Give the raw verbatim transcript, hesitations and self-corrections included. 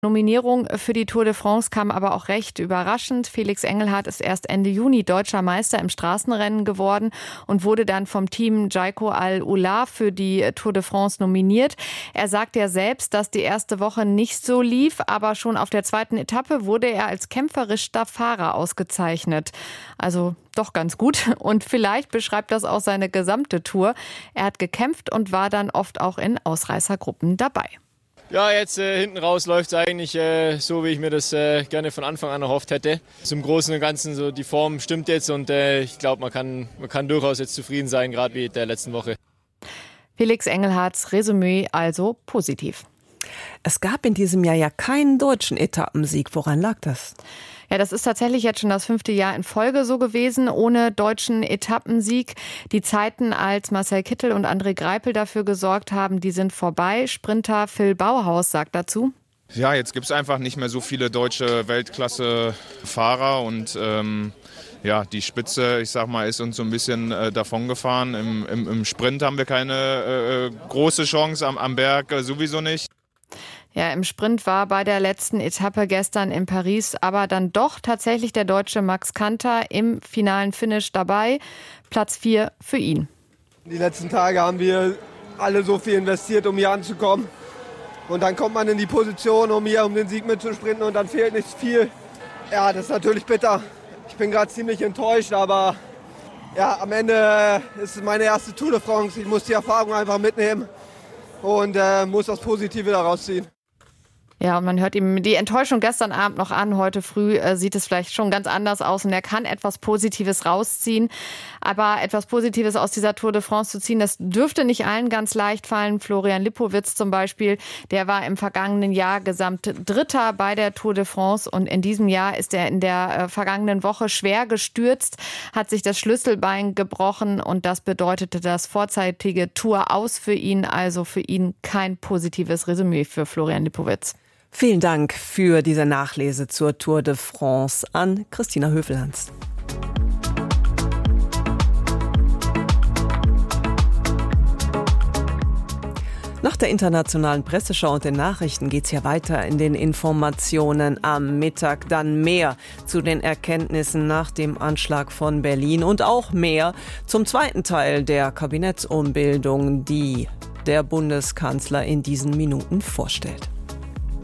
Nominierung für die Tour de France kam aber auch recht überraschend. Felix Engelhardt ist erst Ende Juni deutscher Meister im Straßenrennen geworden und wurde dann vom Team Jayco Al-Ula für die Tour de France nominiert. Er sagt ja selbst, dass die erste Woche nicht so lief, aber schon auf der zweiten Etappe wurde er als kämpferischster Fahrer ausgezeichnet. Also doch ganz gut. Und vielleicht beschreibt das auch seine gesamte Tour. Er hat gekämpft und war dann oft auch in Ausreißergruppen dabei. Ja, jetzt äh, hinten raus läuft es eigentlich äh, so, wie ich mir das äh, gerne von Anfang an erhofft hätte. Zum Großen und Ganzen, so die Form stimmt jetzt und äh, ich glaube, man kann, man kann durchaus jetzt zufrieden sein, gerade wie der letzten Woche. Felix Engelhardts Resümee also positiv. Es gab in diesem Jahr ja keinen deutschen Etappensieg. Woran lag das? Ja, das ist tatsächlich jetzt schon das fünfte Jahr in Folge so gewesen, ohne deutschen Etappensieg. Die Zeiten, als Marcel Kittel und André Greipel dafür gesorgt haben, die sind vorbei. Sprinter Phil Bauhaus sagt dazu: Ja, jetzt gibt es einfach nicht mehr so viele deutsche Weltklasse-Fahrer und ähm, ja, die Spitze, ich sag mal, ist uns so ein bisschen äh, davongefahren. Im, im, Im Sprint haben wir keine äh, große Chance, am, am Berg äh, sowieso nicht. Ja, im Sprint war bei der letzten Etappe gestern in Paris aber dann doch tatsächlich der Deutsche Max Kanter im finalen Finish dabei. Platz vier für ihn. Die letzten Tage haben wir alle so viel investiert, um hier anzukommen. Und dann kommt man in die Position, um hier um den Sieg mitzusprinten und dann fehlt nicht viel. Ja, das ist natürlich bitter. Ich bin gerade ziemlich enttäuscht, aber ja, am Ende ist es meine erste Tour de France. Ich muss die Erfahrung einfach mitnehmen und äh, muss das Positive daraus ziehen. Ja, und man hört ihm die Enttäuschung gestern Abend noch an. Heute früh äh, sieht es vielleicht schon ganz anders aus und er kann etwas Positives rausziehen. Aber etwas Positives aus dieser Tour de France zu ziehen, das dürfte nicht allen ganz leicht fallen. Florian Lipowitz zum Beispiel, der war im vergangenen Jahr gesamt Dritter bei der Tour de France und in diesem Jahr ist er in der äh, vergangenen Woche schwer gestürzt, hat sich das Schlüsselbein gebrochen und das bedeutete das vorzeitige Tour aus für ihn. Also für ihn kein positives Resümee für Florian Lipowitz. Vielen Dank für diese Nachlese zur Tour de France an Christina Höfelhans. Nach der internationalen Presseschau und den Nachrichten geht es ja weiter in den Informationen am Mittag. Dann mehr zu den Erkenntnissen nach dem Anschlag von Berlin und auch mehr zum zweiten Teil der Kabinettsumbildung, die der Bundeskanzler in diesen Minuten vorstellt.